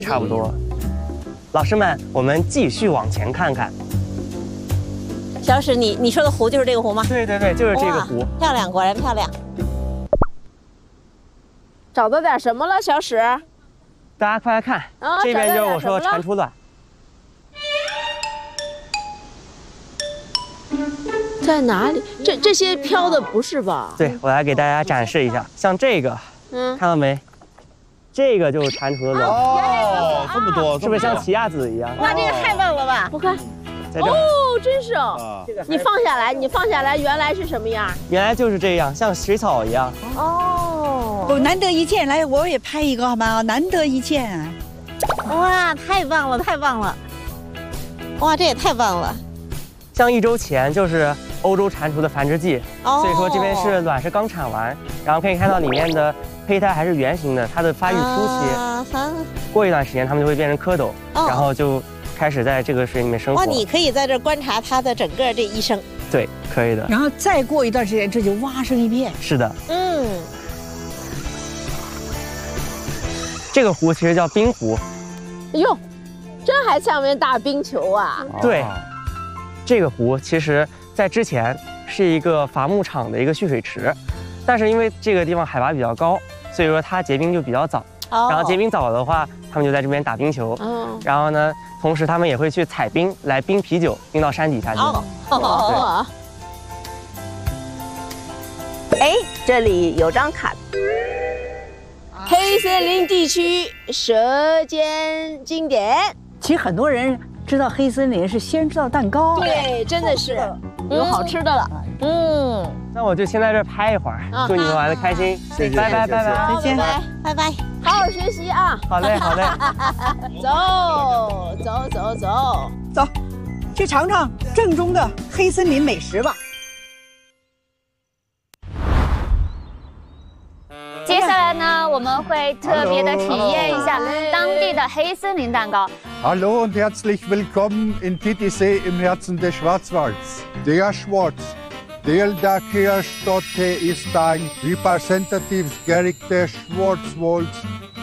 差不多。老师们，我们继续往前看看。 小史，你说的湖就是这个湖吗？ 对对对，就是这个湖。 漂亮，果然漂亮。 找到点什么了，小史？ 大家快来看，这边就是我说的蟾蜍卵。 在哪里？这些飘的不是吧？ 对，我来给大家展示一下，像这个，看到没？这个就是蟾蜍的卵。 哦，这么多， 是不是像奇亚籽一样？ 哇，这个太棒了吧！ 我看，哦，真是哦。你放下来，原来是什么样？ 原来就是这样，像水草一样。 哦， 我难得一见，来，我也拍一个好吗？难得一见。 哇，太棒了，太棒了！哇，这也太棒了。 像1周前就是欧洲蟾蜍的繁殖季，所以说这边是卵是刚产完，然后可以看到里面的胚胎还是圆形的，它的发育初期。过一段时间它们就会变成蝌蚪，然后就开始在这个水里面生活。 哇，你可以在这观察它的整个这一生。 对，可以的。 然后再过一段时间，这就蛙生一片。 是的。这个湖其实叫冰湖。 哟，这还像面大冰球啊！ 对。这个湖其实在之前是一个伐木场的一个蓄水池，但是因为这个地方海拔比较高，所以说它结冰就比较早。然后结冰早的话，他们就在这边打冰球。然后呢，同时他们也会去采冰来冰啤酒，冰到山底下去。 哎，这里有张卡。 黑森林地区舌尖经典。 其实很多人知道黑森林是先知道蛋糕。 对，真的是有好吃的了。 那我就先在这拍一会儿，祝你们玩的开心。拜拜拜拜， 再见， 拜拜， 好好学习啊！ 好嘞好嘞， 走，去尝尝正宗的黑森林美食吧。 接下来呢，我们会特别的体验一下当地的黑森林蛋糕。 Hallo und herzlich willkommen in Titisee im Herzen des Schwarzwalds. Der Schwarz, der Kirchstotte ist ein repräsentatives Gericht des Schwarzwalds.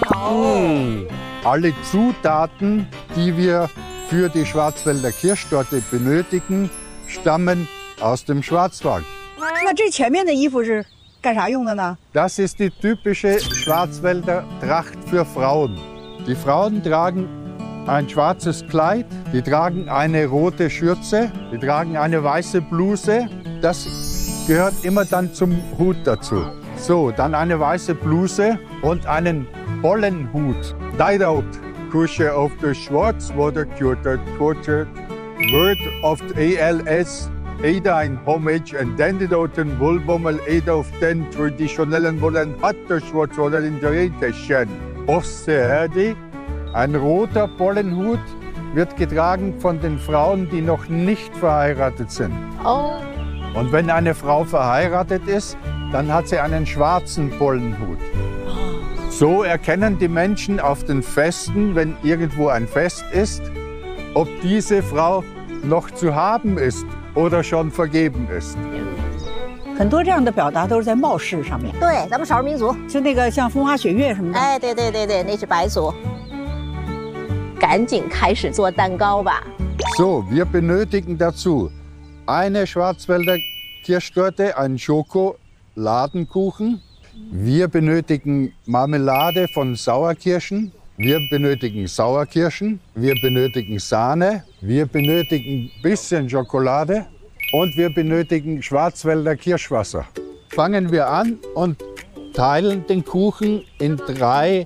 Alle Zutaten, die wir für die Schwarzwälder Kirschtorte benötigen, stammen aus dem Schwarzwald. 那这前面的衣服是干啥用的呢？ Das ist die typische Schwarzwälder Tracht für Frauen. Die Frauen tragen ein schwarzes Kleid, die tragen eine rote Schürze, die tragen eine weiße Bluse. Das gehört immer dann zum Hut dazu. So, dann eine weiße Bluse und einen Bollenhut. Leider Kusche auf der Schwarzwälder Kirche Word of ALS. Eder ein homage intended out den Wohlbommel Eder auf den traditionellen Wollen hat der Schwarzwälder in der Rätechen. Offseherde. Ein roter Bollenhut wird getragen von den Frauen, die noch nicht verheiratet sind. Und wenn eine Frau verheiratet ist, dann hat sie einen schwarzen Bollenhut. So erkennen die Menschen auf den Festen, wenn irgendwo ein Fest ist, ob diese Frau noch zu haben ist oder schon vergeben ist. 很多这样的表达都是在帽饰上面。 对，咱们少数民族就那个像风花雪月什么的。 哎，对，那是白族。赶紧开始做蛋糕吧。 So, wir benötigen dazu eine Schwarzwälder Kirschtorte, einen Schokoladenkuchen. Wir benötigen Marmelade von Sauerkirschen. Wir benötigen Sauerkirschen. Wir benötigen Sahne. Wir benötigen ein bisschen Schokolade. Und wir benötigen Schwarzwälder Kirschwasser. Fangen wir an und teilen den Kuchen in 3.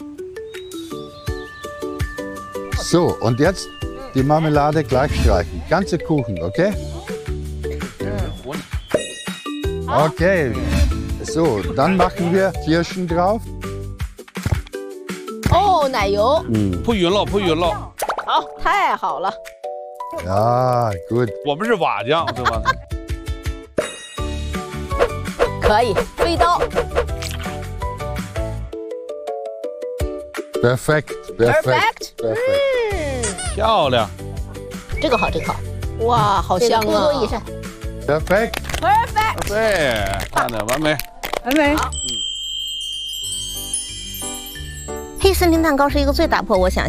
So, und jetzt die Marmelade gleich streichen. Ganze Kuchen, okay? Okay. So, dann machen wir Kirschen drauf. 哦，奶油。 铺匀了，铺匀了。 好，太好了。 Ja, gut. 我们是瓦匠，对吧？ 可以，飞刀。 Perfekt. 漂亮。 这个好，哇，好香啊！ 多多益善。 Perfekt. 对，看的完美。 完美。 黑森林蛋糕是一个最打破我想